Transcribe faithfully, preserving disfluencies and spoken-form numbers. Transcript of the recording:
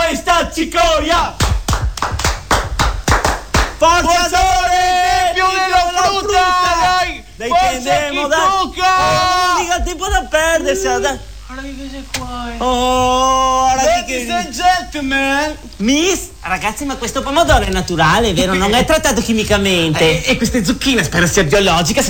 questa cicoria. Forza Sole, più della frutta, dai. Dai Forza che andiamo, chi dai. tocca. Oh, mica tempo da perdersi, dai. Guarda che cosa è qua. eh. Oh, ora Ladies che... and gentlemen. Miss, ragazzi, ma questo pomodoro è naturale, vero? Non è trattato chimicamente. E, e queste zucchine spero sia biologica.